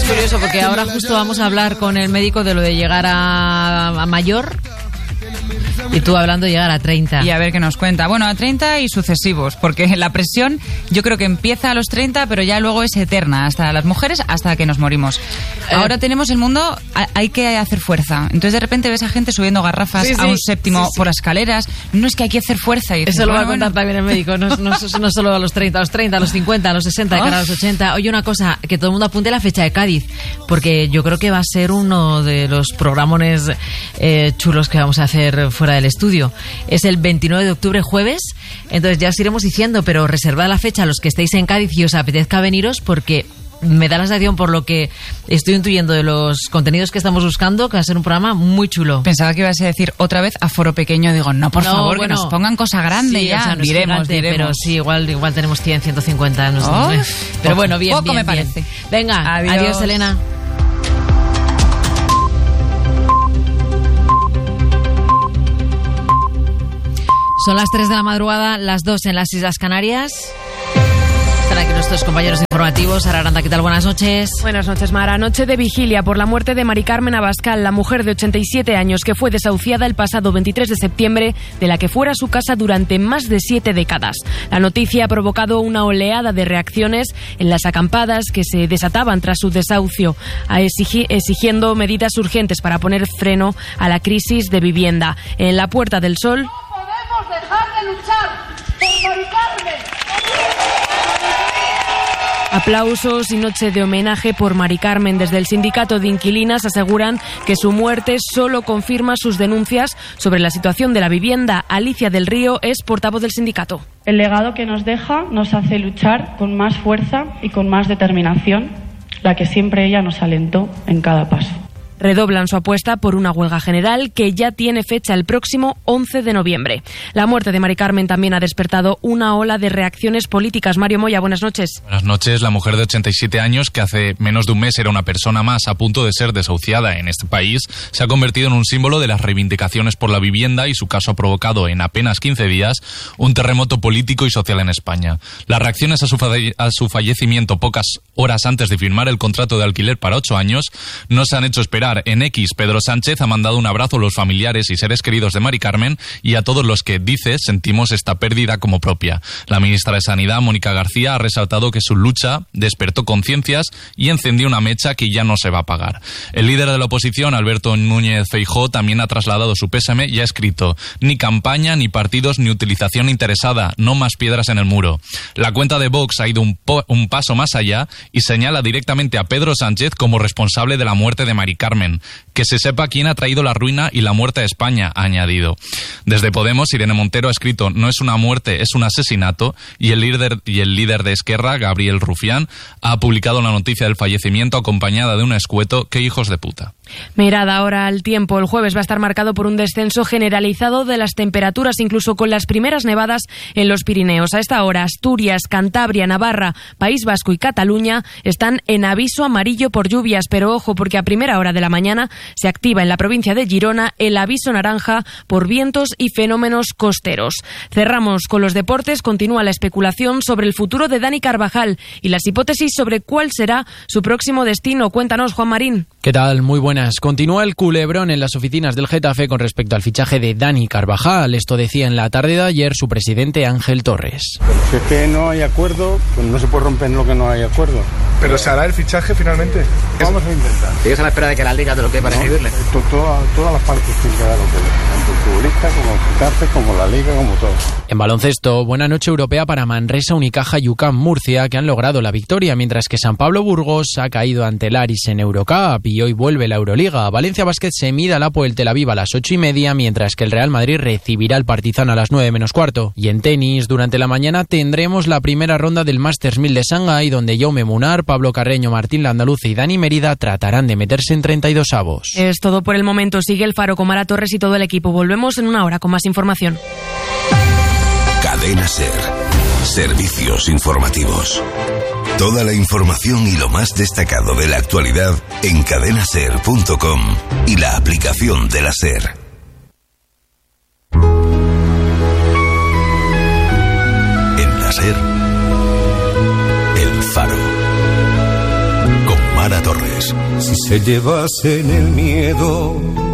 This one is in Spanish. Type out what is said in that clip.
curioso porque ahora justo vamos a hablar con el médico de lo de llegar a mayor. Y tú hablando de llegar a 30. Y a ver qué nos cuenta. Bueno, a 30 y sucesivos, porque la presión yo creo que empieza a los 30, pero ya luego es eterna, hasta las mujeres, hasta que nos morimos. Ahora tenemos el mundo, hay que hacer fuerza. Entonces de repente ves a gente subiendo garrafas a un séptimo por las escaleras. No, es que hay que hacer fuerza. Y dices, eso lo va a contar también el médico, no solo a los 30, a los 50, a los 60, de cara a los 80. Oye, una cosa, que todo el mundo apunte la fecha de Cádiz, porque yo creo que va a ser uno de los programones chulos que vamos a hacer fuera del estudio. Es el 29 de octubre, jueves, entonces ya os iremos diciendo, pero reservad la fecha a los que estéis en Cádiz y os apetezca veniros, porque me da la sensación, por lo que estoy intuyendo de los contenidos que estamos buscando, que va a ser un programa muy chulo. Pensaba que ibas a decir otra vez aforo pequeño. Digo, no, por favor, bueno, que nos pongan cosa grande, sí, ya. O sea, no diremos. Pero sí, igual tenemos 100, 150. No sé. Pero bueno, bien, poco bien, me parece. Venga, adiós, Elena. Son las 3 de la madrugada, las 2 en las Islas Canarias. Están aquí nuestros compañeros informativos. Sara Aranda, ¿qué tal? Buenas noches. Buenas noches, Mara. Noche de vigilia por la muerte de Mari Carmen Abascal, la mujer de 87 años que fue desahuciada el pasado 23 de septiembre de la que fuera su casa durante más de 7 décadas. La noticia ha provocado una oleada de reacciones en las acampadas que se desataban tras su desahucio, exigiendo medidas urgentes para poner freno a la crisis de vivienda. En la Puerta del Sol... dejar de luchar por Mari Carmen. Aplausos y noche de homenaje por Mari Carmen. Desde el sindicato de inquilinas aseguran que su muerte solo confirma sus denuncias sobre la situación de la vivienda. Alicia del Río es portavoz del sindicato. El legado que nos deja nos hace luchar con más fuerza y con más determinación, la que siempre ella nos alentó en cada paso. Redoblan su apuesta por una huelga general que ya tiene fecha el próximo 11 de noviembre. La muerte de Mari Carmen también ha despertado una ola de reacciones políticas. Mario Moya, buenas noches. Buenas noches. La mujer de 87 años, que hace menos de un mes era una persona más a punto de ser desahuciada en este país, se ha convertido en un símbolo de las reivindicaciones por la vivienda, y su caso ha provocado en apenas 15 días un terremoto político y social en España. Las reacciones a su fallecimiento pocas horas antes de firmar el contrato de alquiler para 8 años no se han hecho esperar. En X, Pedro Sánchez ha mandado un abrazo a los familiares y seres queridos de Mari Carmen y a todos los que, dice, sentimos esta pérdida como propia. La ministra de Sanidad, Mónica García, ha resaltado que su lucha despertó conciencias y encendió una mecha que ya no se va a apagar. El líder de la oposición, Alberto Núñez Feijóo, también ha trasladado su pésame y ha escrito: ni campaña, ni partidos, ni utilización interesada, no más piedras en el muro. La cuenta de Vox ha ido un paso más allá y señala directamente a Pedro Sánchez como responsable de la muerte de Mari Carmen. Que se sepa quién ha traído la ruina y la muerte a España, ha añadido. Desde Podemos, Irene Montero ha escrito: no es una muerte, es un asesinato, y el líder de Esquerra, Gabriel Rufián, ha publicado la noticia del fallecimiento acompañada de un escueto: qué hijos de puta. Mirada ahora al tiempo. El jueves va a estar marcado por un descenso generalizado de las temperaturas, incluso con las primeras nevadas en los Pirineos. A esta hora, Asturias, Cantabria, Navarra, País Vasco y Cataluña están en aviso amarillo por lluvias, pero ojo, porque a primera hora de la mañana se activa en la provincia de Girona el aviso naranja por vientos y fenómenos costeros. Cerramos con los deportes. Continúa la especulación sobre el futuro de Dani Carvajal y las hipótesis sobre cuál será su próximo destino. Cuéntanos, Juan Marín. ¿Qué tal? Muy buenas. Continúa el culebrón en las oficinas del Getafe con respecto al fichaje de Dani Carvajal. Esto decía en la tarde de ayer su presidente Ángel Torres. Si es que no hay acuerdo, pues no se puede romper lo que no hay acuerdo. ¿Pero se hará el fichaje finalmente? Vamos a intentar. ¿Sigues a la espera de que la Liga te lo quede para escribirle? Todas las partes tienen que dar lo que le. Tanto el futbolista como el Getafe, como la Liga, como todo. En baloncesto, buena noche europea para Manresa, Unicaja y UCAM Murcia, que han logrado la victoria, mientras que San Pablo Burgos ha caído ante el Aris en Eurocup y hoy vuelve la Euroliga. Valencia Basket se mide al Apoel Tel Aviv a las 8:30, mientras que el Real Madrid recibirá al Partizan a las 9:15. Y en tenis, durante la mañana tendremos la primera ronda del Masters 1000 de Shanghái, donde Jaume Munar, Pablo Carreño, Martín Landaluce y Dani Mérida tratarán de meterse en 32avos. Es todo por el momento. Sigue el Faro con Mara Torres y todo el equipo. Volvemos en una hora con más información. Cadena SER. Servicios informativos. Toda la información y lo más destacado de la actualidad en cadenaser.com y la aplicación de la SER. En la SER, El Faro. Con Mara Torres. Si se llevasen el miedo